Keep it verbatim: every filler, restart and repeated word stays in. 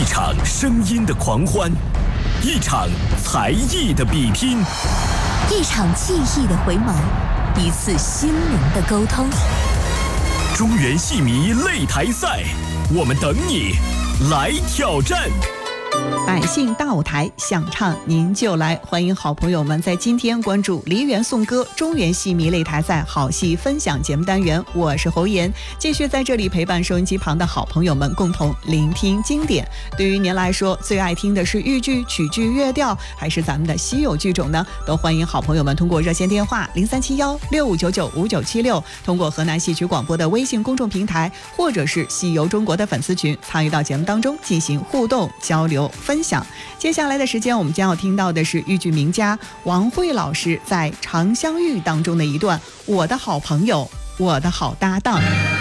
场声音的狂欢，一场才艺的比拼， 一场记忆的回眸，一次心灵的沟通。 中原戏迷擂台赛，我们等你来挑战。 百姓大舞台，想唱您就来！欢迎好朋友们在今天关注梨园颂歌中原戏迷擂台赛好戏分享节目单元，我是侯妍，继续在这里陪伴收音机旁的好朋友们共同聆听经典。对于您来说，最爱听的是豫剧、曲剧、乐调，还是咱们的稀有剧种呢？都欢迎好朋友们通过热线电话零三七幺六五九九五九七六，通过河南戏曲广播的微信公众平台，或者是戏游中国的粉丝群，参与到节目当中进行互动交流分享。接下来的时间，我们将要听到的是豫剧名家王慧老师在《长香玉》当中的一段《我的好朋友，我的好搭档》。